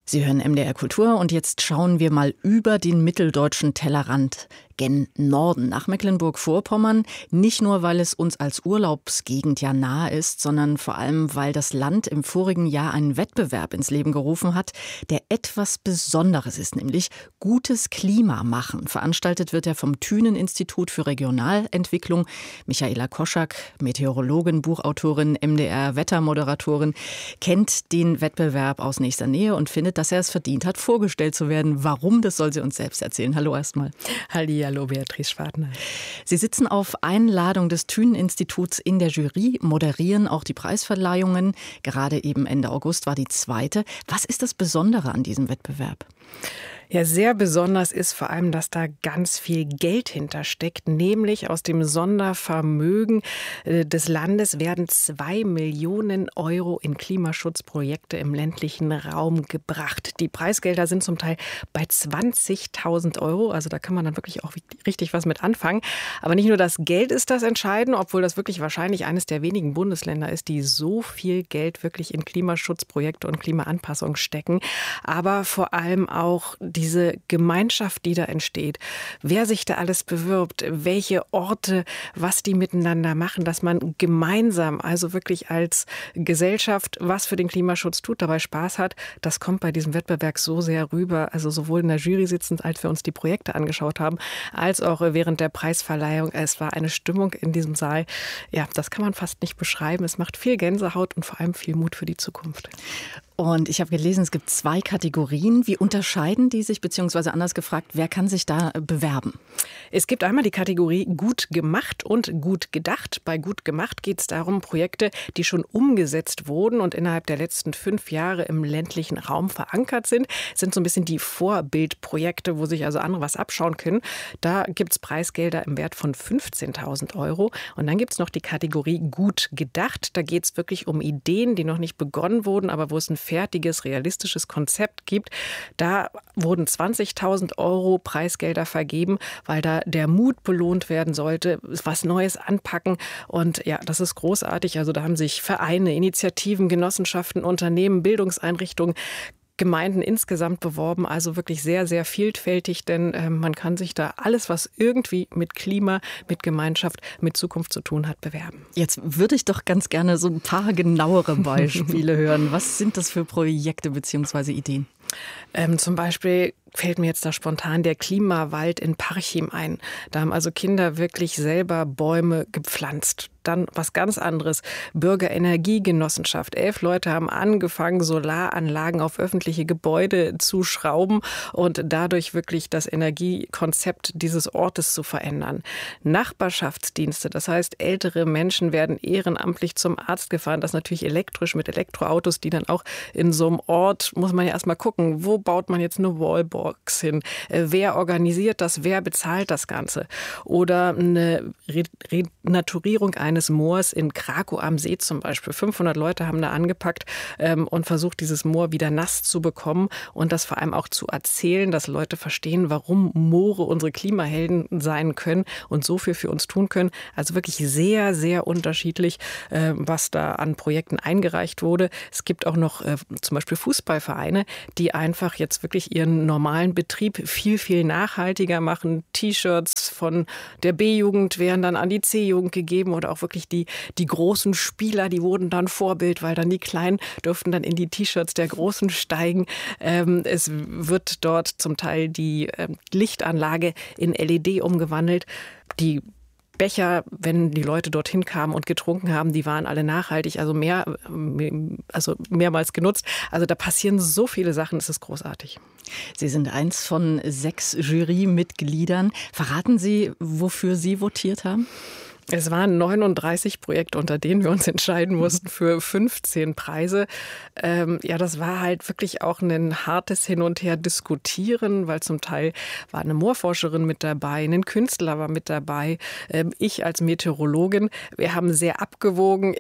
Sie hören MDR Kultur und jetzt schauen wir mal über den mitteldeutschen Tellerrand gen Norden nach Mecklenburg-Vorpommern. Nicht nur, weil es uns als Urlaubsgegend ja nahe ist, sondern vor allem, weil das Land im vorigen Jahr einen Wettbewerb ins Leben gerufen hat, der etwas Besonderes ist, nämlich gutes Klima machen. Veranstaltet wird er vom Thünen-Institut für Regionalentwicklung. Michaela Koschak, Meteorologin, Buchautorin, MDR-Wettermoderatorin, kennt den Wettbewerb aus nächster Nähe und findet, dass er es verdient hat, vorgestellt zu werden. Warum, das soll sie uns selbst erzählen. Hallo erstmal. Hallo, Beatrice Schwartner. Sie sitzen auf Einladung des Thünen-Instituts in der Jury, moderieren auch die Preisverleihungen. Gerade eben Ende August war die zweite. Was ist das Besondere an diesem Wettbewerb? Ja, sehr besonders ist vor allem, dass da ganz viel Geld hintersteckt, nämlich aus dem Sondervermögen des Landes werden 2 Millionen Euro in Klimaschutzprojekte im ländlichen Raum gebracht. Die Preisgelder sind zum Teil bei 20.000 Euro, also da kann man dann wirklich auch richtig was mit anfangen. Aber nicht nur das Geld ist das Entscheidende, obwohl das wirklich wahrscheinlich eines der wenigen Bundesländer ist, die so viel Geld wirklich in Klimaschutzprojekte und Klimaanpassung stecken, aber vor allem auch diese Gemeinschaft, die da entsteht, wer sich da alles bewirbt, welche Orte, was die miteinander machen, dass man gemeinsam, also wirklich als Gesellschaft, was für den Klimaschutz tut, dabei Spaß hat, das kommt bei diesem Wettbewerb so sehr rüber, also sowohl in der Jury sitzend, als wir uns die Projekte angeschaut haben, als auch während der Preisverleihung. Es war eine Stimmung in diesem Saal, ja, das kann man fast nicht beschreiben. Es macht viel Gänsehaut und vor allem viel Mut für die Zukunft. Und ich habe gelesen, es gibt 2 Kategorien. Wie unterscheiden die sich, beziehungsweise anders gefragt, wer kann sich da bewerben? Es gibt einmal die Kategorie gut gemacht und gut gedacht. Bei gut gemacht geht es darum, Projekte, die schon umgesetzt wurden und innerhalb der letzten 5 Jahre im ländlichen Raum verankert sind so ein bisschen die Vorbildprojekte, wo sich also andere was abschauen können. Da gibt es Preisgelder im Wert von 15.000 Euro. Und dann gibt es noch die Kategorie gut gedacht. Da geht es wirklich um Ideen, die noch nicht begonnen wurden, aber wo es ein fertiges, realistisches Konzept gibt. Da wurden 20.000 Euro Preisgelder vergeben, weil da der Mut belohnt werden sollte, was Neues anpacken. Und ja, das ist großartig. Also da haben sich Vereine, Initiativen, Genossenschaften, Unternehmen, Bildungseinrichtungen, Gemeinden insgesamt beworben, also wirklich sehr, sehr vielfältig, denn man kann sich da alles, was irgendwie mit Klima, mit Gemeinschaft, mit Zukunft zu tun hat, bewerben. Jetzt würde ich doch ganz gerne so ein paar genauere Beispiele hören. Was sind das für Projekte bzw. Ideen? Zum Beispiel fällt mir jetzt da spontan der Klimawald in Parchim ein. Da haben also Kinder wirklich selber Bäume gepflanzt. Dann was ganz anderes, Bürgerenergiegenossenschaft. 11 Leute haben angefangen, Solaranlagen auf öffentliche Gebäude zu schrauben und dadurch wirklich das Energiekonzept dieses Ortes zu verändern. Nachbarschaftsdienste, das heißt, ältere Menschen werden ehrenamtlich zum Arzt gefahren. Das natürlich elektrisch mit Elektroautos, die dann auch in so einem Ort, muss man ja erstmal gucken, wo baut man jetzt eine Wallbox hin? Wer organisiert das? Wer bezahlt das Ganze? Oder eine Renaturierung eines Moors in Krakow am See zum Beispiel. 500 Leute haben da angepackt und versucht, dieses Moor wieder nass zu bekommen und das vor allem auch zu erzählen, dass Leute verstehen, warum Moore unsere Klimahelden sein können und so viel für uns tun können. Also wirklich sehr, sehr unterschiedlich, was da an Projekten eingereicht wurde. Es gibt auch noch zum Beispiel Fußballvereine, die einfach jetzt wirklich ihren normalen Betrieb viel, viel nachhaltiger machen. T-Shirts von der B-Jugend werden dann an die C-Jugend gegeben oder auch wirklich die großen Spieler, die wurden dann Vorbild, weil dann die Kleinen durften dann in die T-Shirts der Großen steigen. Es wird dort zum Teil die Lichtanlage in LED umgewandelt. Die Becher, wenn die Leute dorthin kamen und getrunken haben, die waren alle nachhaltig, also mehrmals genutzt. Also da passieren so viele Sachen, es ist großartig. Sie sind eins von 6 Jurymitgliedern. Verraten Sie, wofür Sie votiert haben? Es waren 39 Projekte, unter denen wir uns entscheiden mussten für 15 Preise. Das war halt wirklich auch ein hartes Hin und Her diskutieren, weil zum Teil war eine Moorforscherin mit dabei, ein Künstler war mit dabei, ich als Meteorologin. Wir haben sehr abgewogen.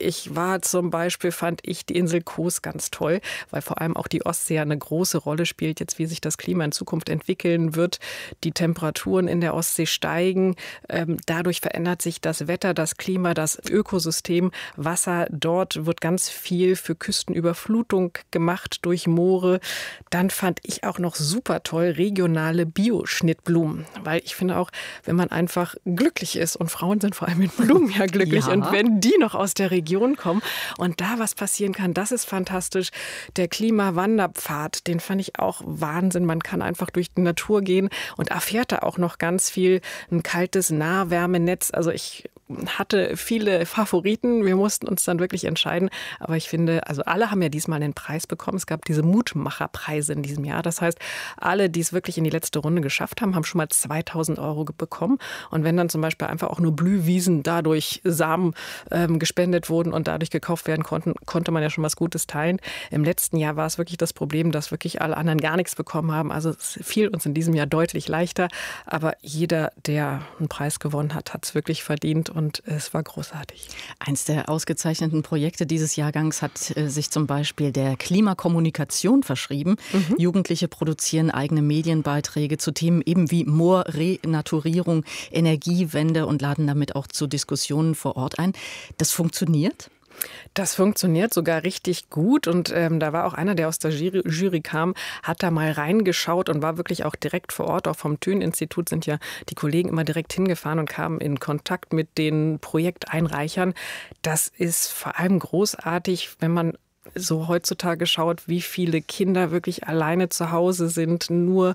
Fand ich die Insel Kos ganz toll, weil vor allem auch die Ostsee eine große Rolle spielt, jetzt wie sich das Klima in Zukunft entwickeln wird. Die Temperaturen in der Ostsee steigen. Dadurch verändert sich das Wetter. weiter das Klima, das Ökosystem, Wasser. Dort wird ganz viel für Küstenüberflutung gemacht durch Moore. Dann fand ich auch noch super toll regionale Bioschnittblumen, weil ich finde auch, wenn man einfach glücklich ist und Frauen sind vor allem mit Blumen ja glücklich und wenn die noch aus der Region kommen und da was passieren kann, das ist fantastisch. Der Klimawanderpfad, den fand ich auch Wahnsinn. Man kann einfach durch die Natur gehen und erfährt da auch noch ganz viel. Ein kaltes Nahwärmenetz. Also ich hatte viele Favoriten. Wir mussten uns dann wirklich entscheiden. Aber ich finde, also alle haben ja diesmal einen Preis bekommen. Es gab diese Mutmacherpreise in diesem Jahr. Das heißt, alle, die es wirklich in die letzte Runde geschafft haben, haben schon mal 2.000 € bekommen. Und wenn dann zum Beispiel einfach auch nur Blühwiesen dadurch Samen gespendet wurden und dadurch gekauft werden konnten, konnte man ja schon was Gutes teilen. Im letzten Jahr war es wirklich das Problem, dass wirklich alle anderen gar nichts bekommen haben. Also es fiel uns in diesem Jahr deutlich leichter. Aber jeder, der einen Preis gewonnen hat, hat es wirklich verdient. Und es war großartig. Eins der ausgezeichneten Projekte dieses Jahrgangs hat sich zum Beispiel der Klimakommunikation verschrieben. Jugendliche produzieren eigene Medienbeiträge zu Themen eben wie Moorrenaturierung, Energiewende und laden damit auch zu Diskussionen vor Ort ein. Das funktioniert? Das funktioniert sogar richtig gut und da war auch einer, der aus der Jury kam, hat da mal reingeschaut und war wirklich auch direkt vor Ort. Auch vom Thün-Institut sind ja die Kollegen immer direkt hingefahren und kamen in Kontakt mit den Projekteinreichern. Das ist vor allem großartig, wenn man so heutzutage schaut, wie viele Kinder wirklich alleine zu Hause sind, nur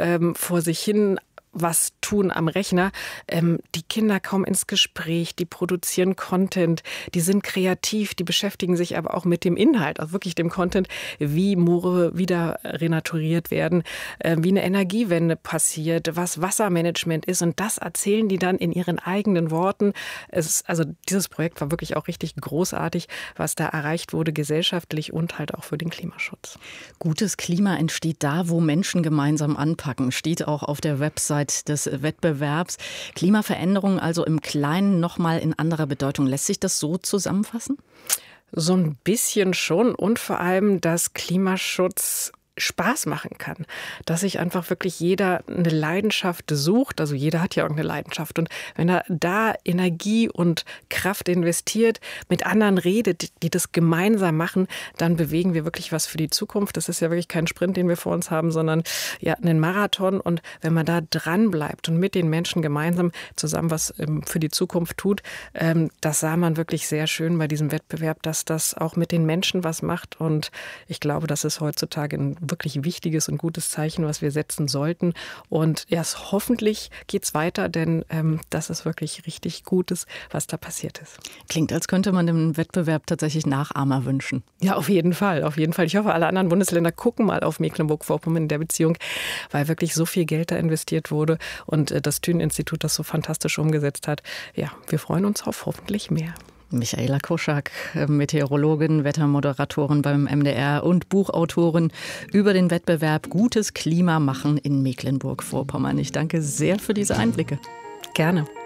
vor sich hin was tun am Rechner. Die Kinder kommen ins Gespräch, die produzieren Content, die sind kreativ, die beschäftigen sich aber auch mit dem Inhalt, also wirklich dem Content, wie Moore wieder renaturiert werden, wie eine Energiewende passiert, was Wassermanagement ist und das erzählen die dann in ihren eigenen Worten. Also dieses Projekt war wirklich auch richtig großartig, was da erreicht wurde, gesellschaftlich und halt auch für den Klimaschutz. Gutes Klima entsteht da, wo Menschen gemeinsam anpacken, steht auch auf der Website des Wettbewerbs. Klimaveränderung also im Kleinen nochmal in anderer Bedeutung. Lässt sich das so zusammenfassen? So ein bisschen schon und vor allem, dass Klimaschutz Spaß machen kann, dass sich einfach wirklich jeder eine Leidenschaft sucht, also jeder hat ja irgendeine Leidenschaft und wenn er da Energie und Kraft investiert, mit anderen redet, die das gemeinsam machen, dann bewegen wir wirklich was für die Zukunft. Das ist ja wirklich kein Sprint, den wir vor uns haben, sondern ja einen Marathon und wenn man da dran bleibt und mit den Menschen gemeinsam zusammen was für die Zukunft tut, das sah man wirklich sehr schön bei diesem Wettbewerb, dass das auch mit den Menschen was macht und ich glaube, das ist heutzutage ein wirklich wichtiges und gutes Zeichen, was wir setzen sollten. Und erst hoffentlich geht es weiter, denn das ist wirklich richtig Gutes, was da passiert ist. Klingt, als könnte man dem Wettbewerb tatsächlich Nachahmer wünschen. Ja, auf jeden Fall, auf jeden Fall. Ich hoffe, alle anderen Bundesländer gucken mal auf Mecklenburg-Vorpommern in der Beziehung, weil wirklich so viel Geld da investiert wurde und das Thün-Institut das so fantastisch umgesetzt hat. Ja, wir freuen uns auf hoffentlich mehr. Michaela Koschak, Meteorologin, Wettermoderatorin beim MDR und Buchautorin über den Wettbewerb Gutes Klima machen in Mecklenburg-Vorpommern. Ich danke sehr für diese Einblicke. Gerne.